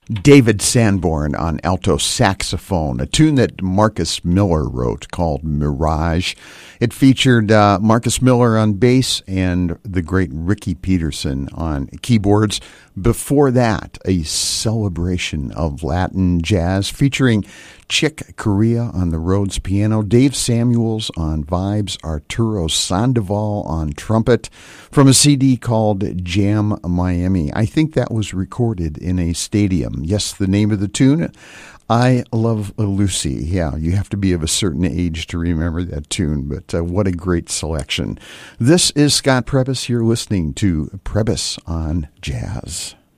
David Sanborn on alto saxophone, a tune that Marcus Miller wrote called Mirage. It featured Marcus Miller on bass and the great Ricky Peterson on keyboards. Before that, a celebration of Latin jazz featuring Chick Corea on the Rhodes piano, Dave Samuels on vibes, Arturo Sandoval on trumpet, from a CD called Jam Miami. I think that was recorded in a stadium. Yes, the name of the tune, I Love Lucy. Yeah, you have to be of a certain age to remember that tune, but what a great selection. This is Scott Prebys. You're listening to Prebys on Jazz.